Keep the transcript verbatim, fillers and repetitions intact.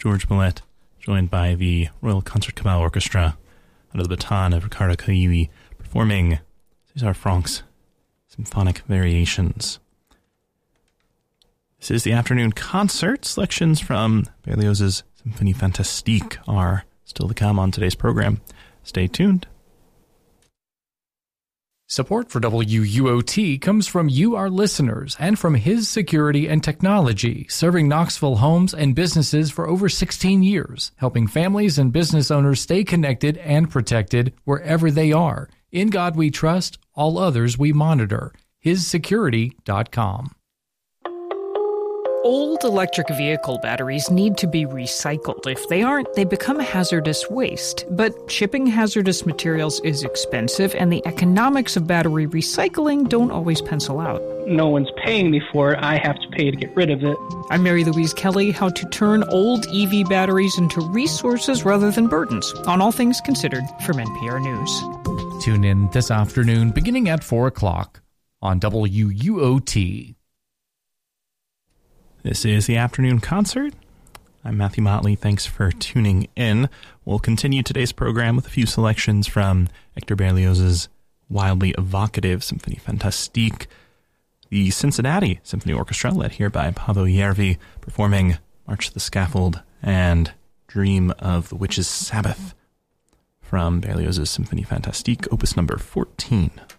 George Millett, joined by the Royal Concertgebouw Orchestra under the baton of Riccardo Caglivi, performing César Franck's Symphonic Variations. This is the afternoon concert. Selections from Berlioz's Symphonie Fantastique are still to come on today's program. Stay tuned. Support for W U O T comes from you, our listeners, and from His Security and Technology, serving Knoxville homes and businesses for over sixteen years, helping families and business owners stay connected and protected wherever they are. In God we trust, all others we monitor. his security dot com. Old electric vehicle batteries need to be recycled. If they aren't, they become hazardous waste. But shipping hazardous materials is expensive, and the economics of battery recycling don't always pencil out. No one's paying me for it. I have to pay to get rid of it. I'm Mary Louise Kelly, how to turn old E V batteries into resources rather than burdens, on All Things Considered from N P R News. Tune in this afternoon beginning at four o'clock on W U O T. This is the afternoon concert. I'm Matthew Motley. Thanks for tuning in. We'll continue today's program with a few selections from Hector Berlioz's wildly evocative Symphonie Fantastique. The Cincinnati Symphony Orchestra, led here by Paavo Järvi, performing March to the Scaffold and Dream of the Witch's Sabbath from Berlioz's Symphonie Fantastique, opus number fourteen.